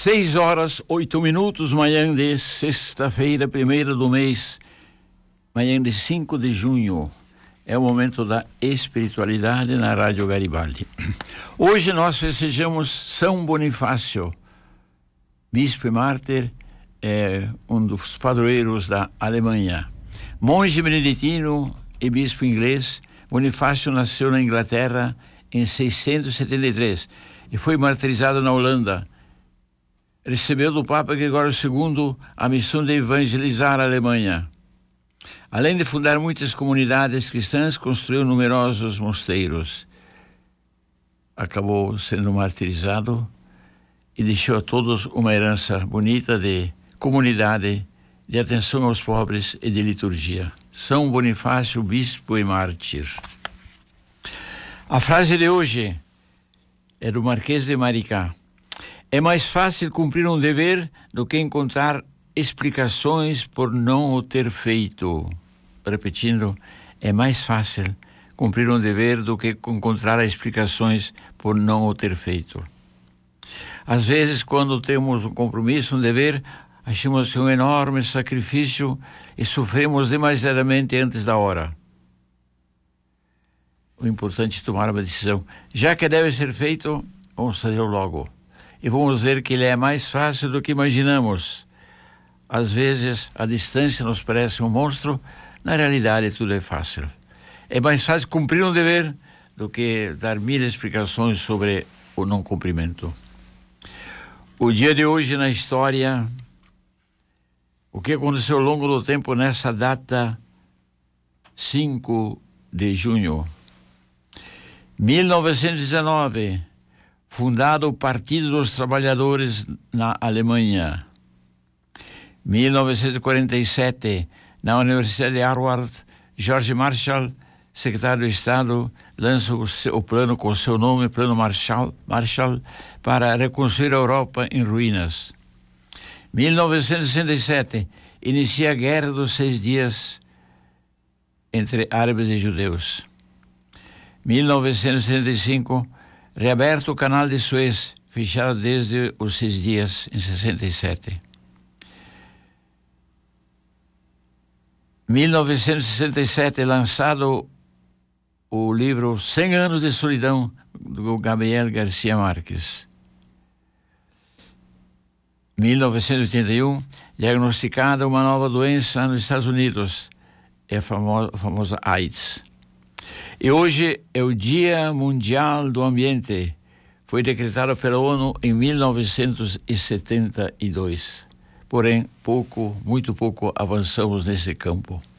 6h08, manhã de sexta-feira, 1ª do mês, manhã de 5 de junho. É o momento da espiritualidade na Rádio Garibaldi. Hoje nós festejamos São Bonifácio, bispo e mártir, um dos padroeiros da Alemanha. Monge beneditino e bispo inglês, Bonifácio nasceu na Inglaterra em 673 e foi martirizado na Holanda. Recebeu do Papa Gregório II a missão de evangelizar a Alemanha. Além de fundar muitas comunidades cristãs, construiu numerosos mosteiros. Acabou sendo martirizado e deixou a todos uma herança bonita de comunidade, de atenção aos pobres e de liturgia. São Bonifácio, bispo e mártir. A frase de hoje é do Marquês de Maricá. É mais fácil cumprir um dever do que encontrar explicações por não o ter feito. Repetindo, é mais fácil cumprir um dever do que encontrar explicações por não o ter feito. Às vezes, quando temos um compromisso, um dever, achamos um enorme sacrifício e sofremos demasiadamente antes da hora. O importante é tomar uma decisão. Já que deve ser feito, vamos fazê-lo logo. E vamos ver que ele é mais fácil do que imaginamos. Às vezes, a distância nos parece um monstro, na realidade tudo é fácil. É mais fácil cumprir um dever do que dar 1000 explicações sobre o não cumprimento. O dia de hoje na história, o que aconteceu ao longo do tempo nessa data, 5 de junho. 1919, fundado o Partido dos Trabalhadores na Alemanha. 1947, na Universidade de Harvard, George Marshall, secretário de Estado, lança o plano com seu nome, Plano Marshall, para reconstruir a Europa em ruínas. 1967, inicia a Guerra dos 6 Dias entre árabes e judeus. 1975, reaberto o Canal de Suez, fechado desde os 6 dias, em 67. 1967, lançado o livro 100 anos de solidão, do Gabriel Garcia Marques. 1981, diagnosticada uma nova doença nos Estados Unidos, é a famosa AIDS. E hoje é o Dia Mundial do Ambiente. Foi decretado pela ONU em 1972. Porém, muito pouco avançamos nesse campo.